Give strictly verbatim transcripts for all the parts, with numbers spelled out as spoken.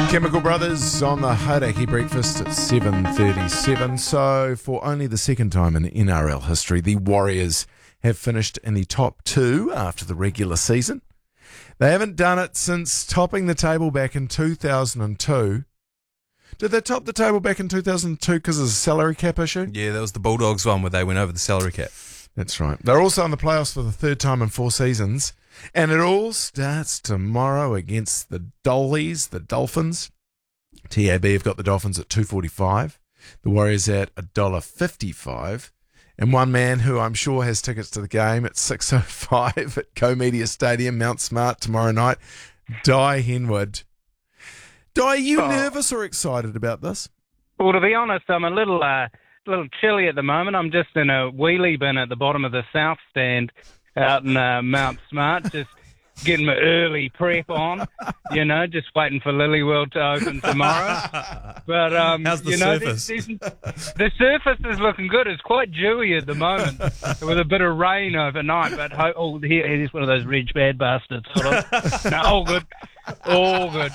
Chemical Brothers on the Hauraki Breakfast at seven thirty-seven. So, for only the second time in N R L history, the Warriors have finished in the top two after the regular season. They haven't done it since topping the table back in two thousand two. Did they top the table back in two thousand two because of the salary cap issue? Yeah, that was the Bulldogs one where they went over the salary cap. That's right. They're also in the playoffs for the third time in four seasons. And it all starts tomorrow against the Dollies, the Dolphins. T A B have got the Dolphins at two forty-five. The Warriors at one dollar fifty-five. And one man who I'm sure has tickets to the game at six oh five at Co-Media Stadium, Mount Smart, tomorrow night, Di Henwood. Di, are you oh. nervous or excited about this? Well, to be honest, I'm a little, uh, little chilly at the moment. I'm just in a wheelie bin at the bottom of the South Stand out in uh, Mount Smart, just getting my early prep on, you know, just waiting for Lily World to open tomorrow. But um, how's the you know, surface? There's, there's, the surface is looking good. It's quite dewy at the moment, with a bit of rain overnight. But ho- oh, here, here's one of those rich bad bastards. Sort of. No, all good, all good.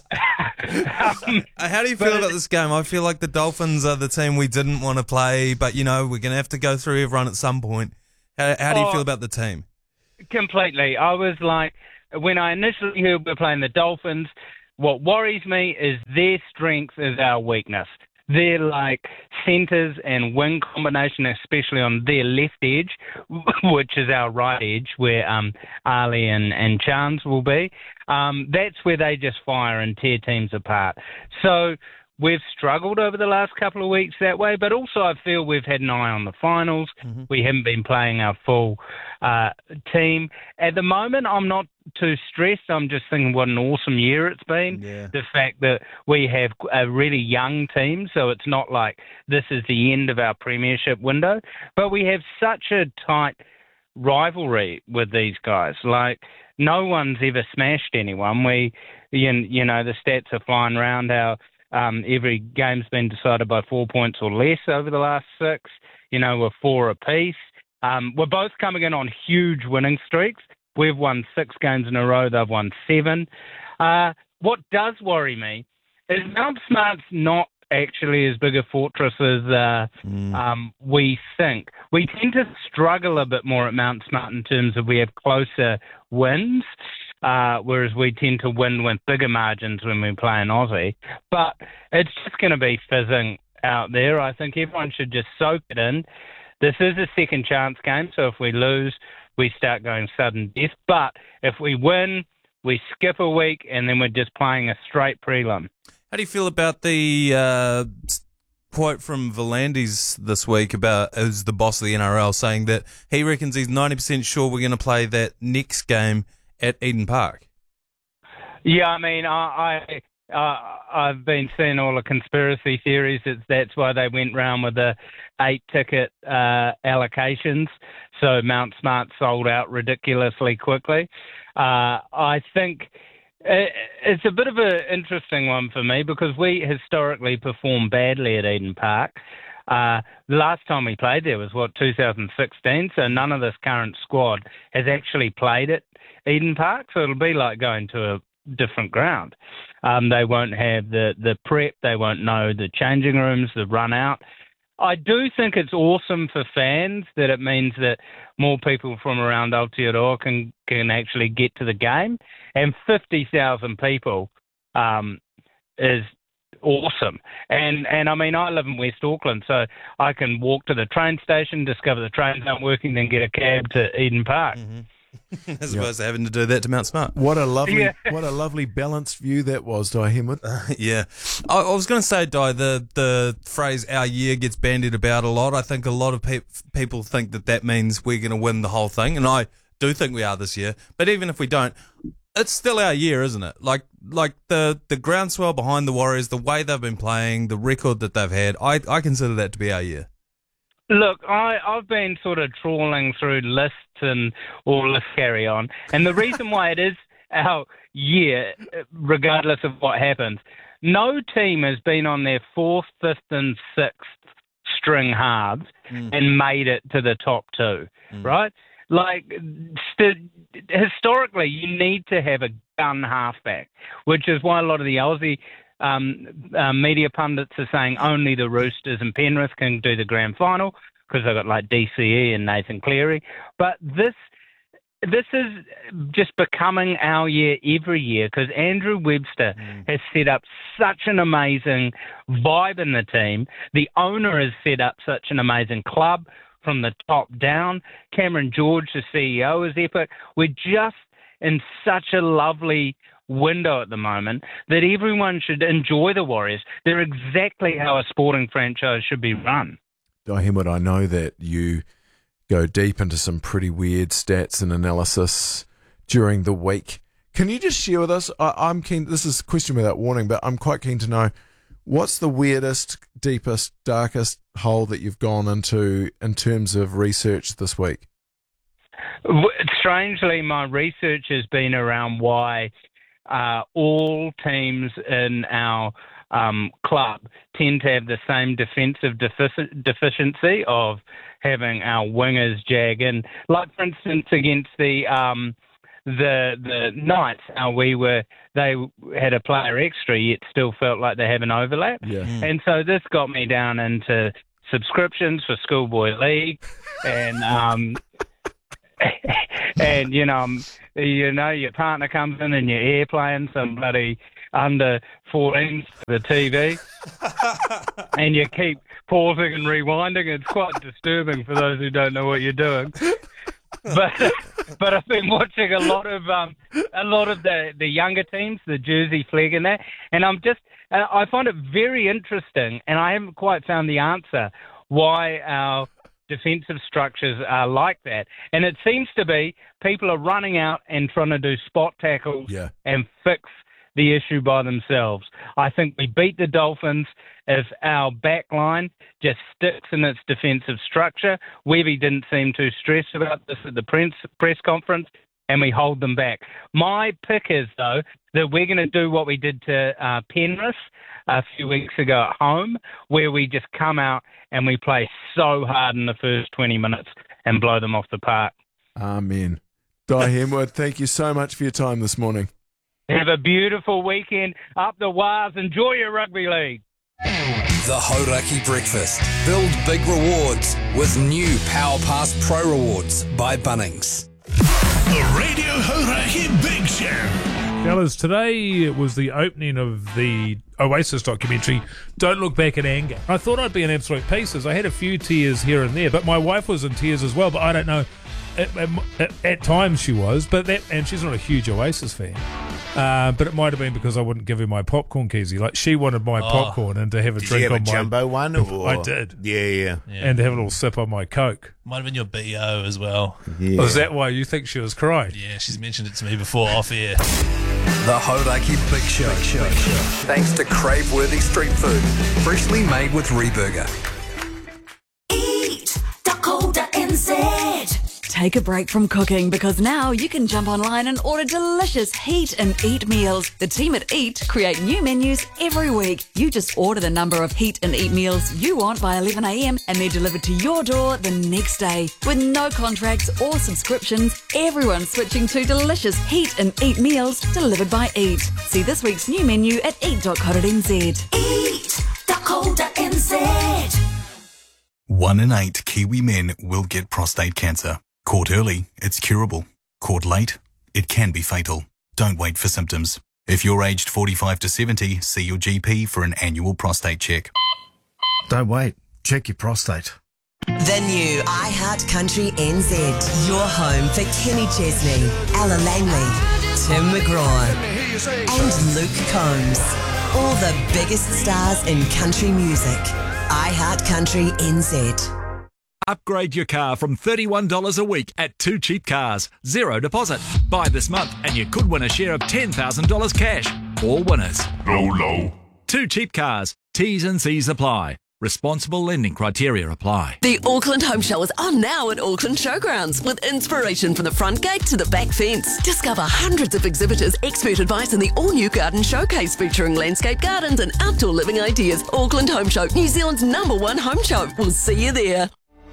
um, How do you feel about this game? I feel like the Dolphins are the team we didn't want to play, but you know we're going to have to go through everyone at some point. How, how do you oh, feel about the team? Completely. I was like, when I initially heard we're playing the Dolphins, what worries me is their strength is our weakness. Their like centres and wing combination, especially on their left edge, which is our right edge, where um, Ali and, and Chance will be. Um, that's where they just fire and tear teams apart. So we've struggled over the last couple of weeks that way, but also I feel we've had an eye on the finals. Mm-hmm. We haven't been playing our full uh, team. At the moment, I'm not too stressed. I'm just thinking what an awesome year it's been. Yeah. The fact that we have a really young team, so it's not like this is the end of our premiership window, but we have such a tight rivalry with these guys. Like, no one's ever smashed anyone. We, you, you know, the stats are flying around how Um, every game's been decided by four points or less over the last six. You know, we're four apiece. Um, we're both coming in on huge winning streaks. We've won six games in a row. They've won seven. Uh, what does worry me is Mount Smart's not actually as big a fortress as uh, mm. um, we think. We tend to struggle a bit more at Mount Smart in terms of we have closer wins. Uh, whereas we tend to win with bigger margins when we play in Aussie. But it's just going to be fizzing out there. I think everyone should just soak it in. This is a second chance game, so if we lose, we start going sudden death. But if we win, we skip a week, and then we're just playing a straight prelim. How do you feel about the uh, quote from Volandis this week about, as the boss of the N R L, saying that he reckons he's ninety percent sure we're going to play that next game at Eden Park? Yeah, I mean, I, I uh, I've been seeing all the conspiracy theories. It's, that's why they went round with the eight ticket uh, allocations. So Mount Smart sold out ridiculously quickly. Uh, I think it, it's a bit of an interesting one for me because we historically perform badly at Eden Park. Uh, the last time we played there was, what, two thousand sixteen, so none of this current squad has actually played at Eden Park, so it'll be like going to a different ground. Um, they won't have the, the prep, they won't know the changing rooms, the run out. I do think it's awesome for fans that it means that more people from around Aotearoa can, can actually get to the game, and fifty thousand people um, is awesome. And and I mean, I live in West Auckland, so I can walk to the train station, discover the trains aren't working, then get a cab to Eden Park. Mm-hmm. As opposed to having to do that to Mount Smart. What a lovely, yeah. what a lovely balanced view that was, Di Henwood. Uh, yeah, I, I was going to say, Di, the the phrase "our year" gets bandied about a lot. I think a lot of pe- people think that that means we're going to win the whole thing, and I do think we are this year. But even if we don't, it's still our year, isn't it? Like like the the groundswell behind the Warriors, the way they've been playing, the record that they've had, I I consider that to be our year. Look, I, I've been sort of trawling through lists and all this carry on, and the reason why it is our year, regardless of what happens, no team has been on their fourth, fifth, and sixth string halves mm. and made it to the top two, mm. right? like, st- historically, you need to have a gun halfback, which is why a lot of the Aussie um, uh, media pundits are saying only the Roosters and Penrith can do the grand final because they've got like D C E and Nathan Cleary. But this this is just becoming our year every year because Andrew Webster mm. has set up such an amazing vibe in the team. The owner has set up such an amazing club from the top down. Cameron George, the C E O, is epic. We're just in such a lovely window at the moment that everyone should enjoy the Warriors. They're exactly how a sporting franchise should be run. Di Hemwood, I know that you go deep into some pretty weird stats and analysis during the week. Can you just share with us? I, I'm keen. This is a question without warning, but I'm quite keen to know what's the weirdest, deepest, darkest hole that you've gone into in terms of research this week? Strangely, my research has been around why uh, all teams in our um, club tend to have the same defensive defici- deficiency of having our wingers jag in. Like, for instance, against the um, the the Knights, how we were, they had a player extra, yet still felt like they have an overlap. Yeah. Mm. And so this got me down into subscriptions for Schoolboy League, and um, and you know, you know, your partner comes in and you're airplaying some bloody under fourteens to the T V, and you keep pausing and rewinding. It's quite disturbing for those who don't know what you're doing. But but I've been watching a lot of um, a lot of the, the younger teams, the Jersey Flegg and that, and I'm just uh, I find it very interesting, and I haven't quite found the answer why our defensive structures are like that. And it seems to be people are running out and trying to do spot tackles yeah. and fix the issue by themselves. I think we beat the Dolphins if our back line just sticks in its defensive structure. Webby didn't seem too stressed about this at the press, press conference, and we hold them back. My pick is, though, that we're going to do what we did to uh, Penrith a few weeks ago at home, where we just come out and we play so hard in the first twenty minutes and blow them off the park. Amen. Di Hemwood, thank you so much for your time this morning. Have a beautiful weekend up the Wars. Enjoy your rugby league. The Hauraki Breakfast. Build big rewards with new Power Pass Pro Rewards by Bunnings. The Radio Hauraki Big Show. Fellas, today was the opening of the Oasis documentary, Don't Look Back in Anger. I thought I'd be in absolute pieces. I had a few tears here and there, but my wife was in tears as well, but I don't know. At, at, at times she was, but that, and she's not a huge Oasis fan. Uh, but it might have been because I wouldn't give her my popcorn, Keezy. Like, she wanted my oh. popcorn and to have a did drink you have on a my jumbo one. Or? I did. Yeah, yeah, yeah, and to have a little sip on my Coke. Might have been your B O as well. Yeah. Was that why you think she was crying? Yeah, she's mentioned it to me before off air. The Hauraki Big Show. Big Show. Thanks to crave-worthy street food, freshly made with Reburger. eat dot co dot n z. Take a break from cooking because now you can jump online and order delicious Heat and Eat meals. The team at Eat create new menus every week. You just order the number of Heat and Eat meals you want by eleven a.m. and they're delivered to your door the next day. With no contracts or subscriptions, everyone's switching to delicious Heat and Eat meals delivered by Eat. See this week's new menu at eat dot co dot n z. eat dot co dot n z. One in eight Kiwi men will get prostate cancer. Caught early, it's curable. Caught late, it can be fatal. Don't wait for symptoms. If you're aged forty-five to seventy, see your G P for an annual prostate check. Don't wait. Check your prostate. The new iHeart Country N Z. Your home for Kenny Chesney, Ella Langley, Tim McGraw, and Luke Combs. All the biggest stars in country music. iHeart Country N Z. Upgrade your car from thirty-one dollars a week at Two Cheap Cars. Zero deposit. Buy this month and you could win a share of ten thousand dollars cash. All winners. No, no. Two Cheap Cars. T's and C's apply. Responsible lending criteria apply. The Auckland Home Show is on now at Auckland Showgrounds with inspiration from the front gate to the back fence. Discover hundreds of exhibitors, expert advice and the all-new garden showcase featuring landscape gardens and outdoor living ideas. Auckland Home Show, New Zealand's number one home show. We'll see you there.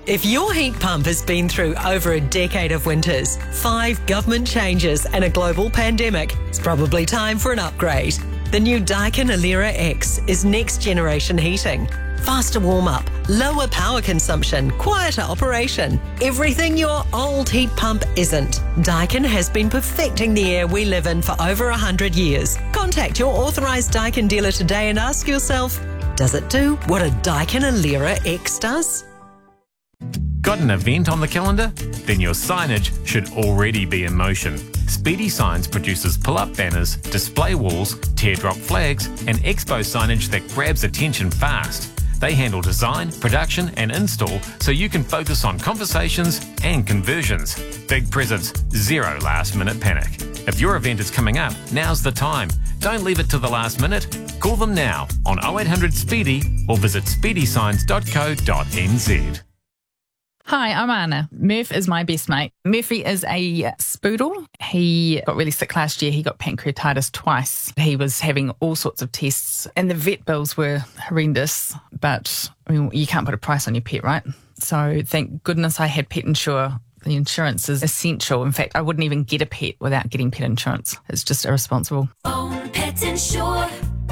If your heat pump has been through over a decade of winters, five government changes and a global pandemic, it's probably time for an upgrade. The new Daikin Alera X is next generation heating. Faster warm-up, lower power consumption, quieter operation. Everything your old heat pump isn't. Daikin has been perfecting the air we live in for over one hundred years. Contact your authorised Daikin dealer today and ask yourself, does it do what a Daikin Alera X does? Got an event on the calendar? Then your signage should already be in motion. Speedy Signs produces pull-up banners, display walls, teardrop flags, and expo signage that grabs attention fast. They handle design, production, and install so you can focus on conversations and conversions. Big presents, zero last-minute panic. If your event is coming up, now's the time. Don't leave it to the last minute. Call them now on oh eight hundred SPEEDY or visit speedy signs dot co dot n z. Hi, I'm Anna. Murph is my best mate. Murphy is a spoodle. He got really sick last year. He got pancreatitis twice. He was having all sorts of tests and the vet bills were horrendous. But I mean, you can't put a price on your pet, right? So thank goodness I had Pet Insure. The insurance is essential. In fact, I wouldn't even get a pet without getting pet insurance. It's just irresponsible. Phone Pet Insure.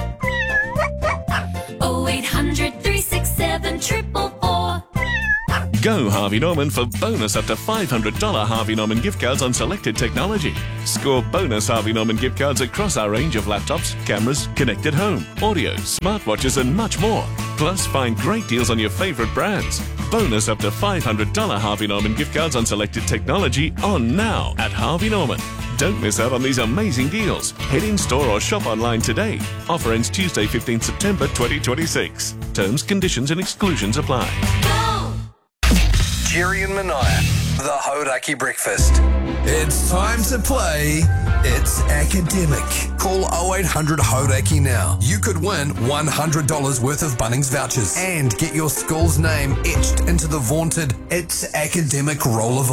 oh eight hundred, three six seven, four four four. Go Harvey Norman for bonus up to five hundred dollars Harvey Norman gift cards on selected technology. Score bonus Harvey Norman gift cards across our range of laptops, cameras, connected home, audio, smartwatches and much more. Plus find great deals on your favourite brands. Bonus up to five hundred dollars Harvey Norman gift cards on selected technology on now at Harvey Norman. Don't miss out on these amazing deals. Head in store or shop online today. Offer ends Tuesday, fifteenth September twenty twenty-six. Terms, conditions and exclusions apply. Jerry and Mania, the Hauraki Breakfast. It's time to play It's Academic. Call oh eight hundred Hauraki now. You could win one hundred dollars worth of Bunnings vouchers and get your school's name etched into the vaunted It's Academic Roll of